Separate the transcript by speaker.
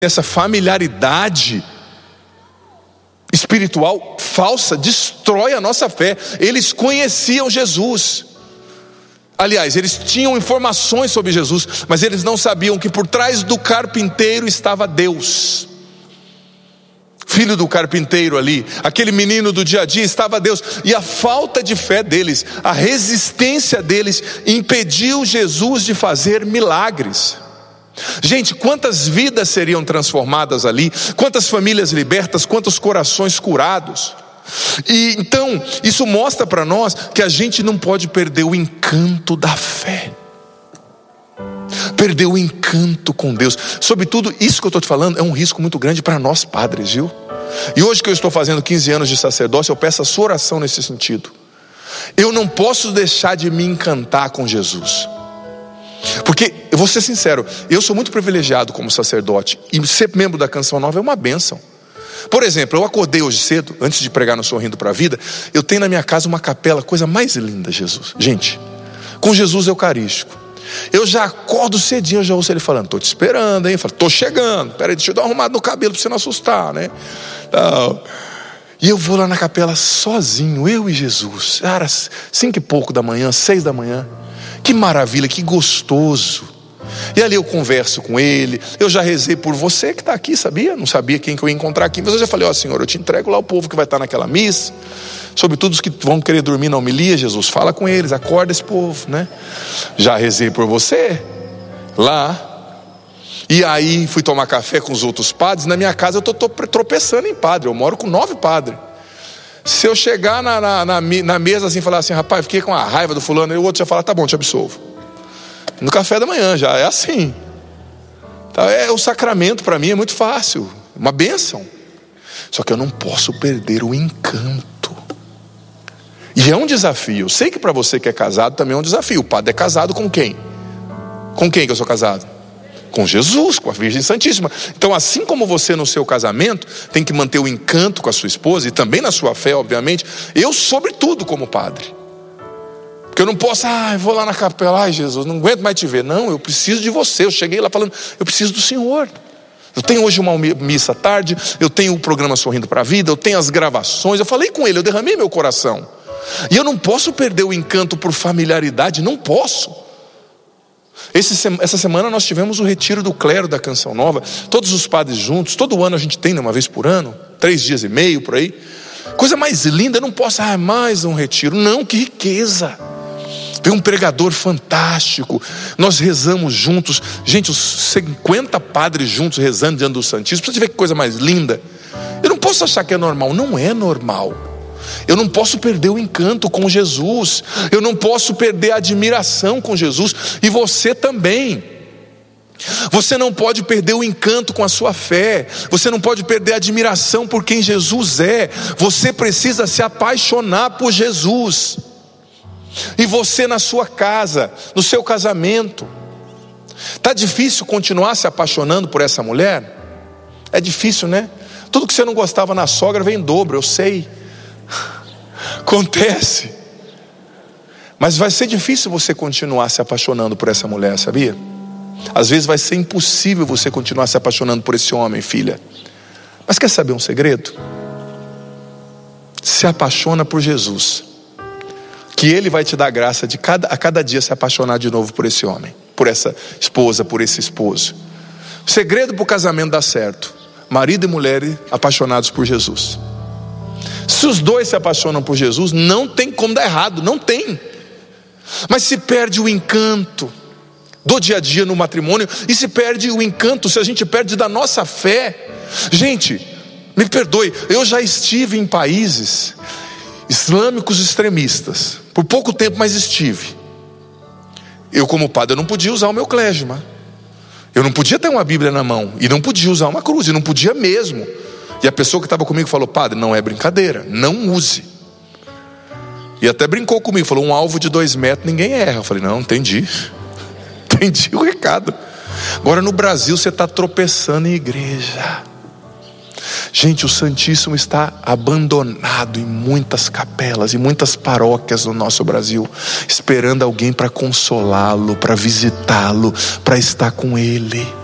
Speaker 1: Essa familiaridade espiritual falsa destrói a nossa fé. Eles conheciam Jesus. Aliás, eles tinham informações sobre Jesus, mas eles não sabiam que por trás do carpinteiro estava Deus. Filho do carpinteiro ali, aquele menino do dia a dia, estava Deus. E a falta de fé deles, a resistência deles, impediu Jesus de fazer milagres. Gente, quantas vidas seriam transformadas ali, quantas famílias libertas, quantos corações curados. E então, isso mostra para nós que a gente não pode perder o encanto da fé. Perder o encanto com Deus. Sobretudo, isso que eu estou te falando é um risco muito grande para nós padres, viu? E hoje que eu estou fazendo 15 anos de sacerdócio, eu peço a sua oração nesse sentido. Eu não posso deixar de me encantar com Jesus. Porque, eu vou ser sincero, eu sou muito privilegiado como sacerdote, e ser membro da Canção Nova é uma bênção. Por exemplo, eu acordei hoje cedo, antes de pregar no Sorrindo para a Vida, eu tenho na minha casa uma capela, coisa mais linda, Jesus. Gente, com Jesus Eucarístico. Eu já acordo cedinho, eu já ouço ele falando: tô te esperando, hein? Eu falo: tô chegando, peraí, deixa eu dar uma arrumada no cabelo para você não assustar, né? Então, e eu vou lá na capela sozinho, eu e Jesus. Era 5 e pouco da manhã, 6 da manhã. Que maravilha, que gostoso. E ali eu converso com ele. Eu já rezei por você que está aqui, sabia? Não sabia quem que eu ia encontrar aqui, mas eu já falei: ó, Senhor, eu te entrego lá o povo que vai estar naquela missa, sobretudo os que vão querer dormir na homilia. Jesus, fala com eles, acorda esse povo, né? Já rezei por você lá. E aí fui tomar café com os outros padres. Na minha casa eu estou tropeçando em padre. Eu moro com 9 padres. Se eu chegar na mesa assim e falar assim: rapaz, fiquei com a raiva do fulano, e o outro já fala: tá bom, te absolvo. No café da manhã já é assim. Então, o sacramento para mim é muito fácil, uma bênção. Só que eu não posso perder o encanto. E é um desafio. Eu sei que para você que é casado também é um desafio. O padre é casado com quem? Com quem que eu sou casado? Com Jesus, com a Virgem Santíssima. Então, assim como você no seu casamento tem que manter o encanto com a sua esposa, e também na sua fé, obviamente, eu sobretudo como padre. Porque eu não posso, eu vou lá na capela, Jesus, não aguento mais te ver. Não, eu preciso de você. Eu cheguei lá falando: eu preciso do Senhor. Eu tenho hoje uma missa à tarde, eu tenho o programa Sorrindo para a Vida, eu tenho as gravações. Eu falei com ele, eu derramei meu coração. E eu não posso perder o encanto por familiaridade, não posso. Essa semana nós tivemos o retiro do clero da Canção Nova, todos os padres juntos. Todo ano a gente tem, uma vez por ano, 3 dias e meio por aí. Coisa mais linda, eu não posso, mais um retiro. Não, que riqueza. Tem um pregador fantástico, nós rezamos juntos. Gente, os 50 padres juntos rezando diante do Santíssimo. Pra você ver que coisa mais linda. Eu não posso achar que é normal, não é normal. Eu não posso perder o encanto com Jesus. Eu não posso perder a admiração com Jesus. E você também. Você não pode perder o encanto com a sua fé. Você não pode perder a admiração por quem Jesus é. Você precisa se apaixonar por Jesus. E você na sua casa, no seu casamento. Está difícil continuar se apaixonando por essa mulher? É difícil, né? Tudo que você não gostava na sogra vem em dobro, eu sei. Acontece. Mas vai ser difícil você continuar se apaixonando por essa mulher, sabia? Às vezes vai ser impossível você continuar se apaixonando por esse homem, filha. Mas quer saber um segredo? Se apaixona por Jesus, que Ele vai te dar graça de a cada dia se apaixonar de novo por esse homem, por essa esposa, por esse esposo. O segredo para o casamento dar certo: marido e mulher apaixonados por Jesus. Se os dois se apaixonam por Jesus, não tem como dar errado, não tem. Mas se perde o encanto do dia a dia no matrimônio, e se perde o encanto, se a gente perde da nossa fé. Gente, me perdoe, eu já estive em países islâmicos extremistas, por pouco tempo, mas estive. Eu como padre, eu não podia usar o meu clésima. Eu não podia ter uma Bíblia na mão, e não podia usar uma cruz, e não podia mesmo. E a pessoa que estava comigo falou: padre, não é brincadeira, não use. E até brincou comigo, falou: um alvo de 2 metros ninguém erra. Eu falei: não, entendi o recado. Agora no Brasil você está tropeçando em igreja. Gente, o Santíssimo está abandonado em muitas capelas, em muitas paróquias no nosso Brasil, esperando alguém para consolá-lo, para visitá-lo, para estar com ele.